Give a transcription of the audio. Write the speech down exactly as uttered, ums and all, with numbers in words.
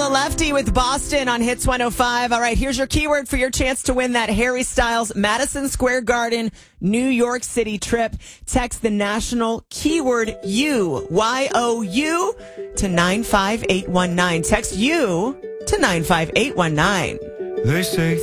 Lefty with Boston on Hits one oh five. All right, here's your keyword for your chance to win that Harry Styles Madison Square Garden, New York City trip. Text the national keyword U, Y O U, to nine five eight one nine. Text U to nine five eight one nine. They say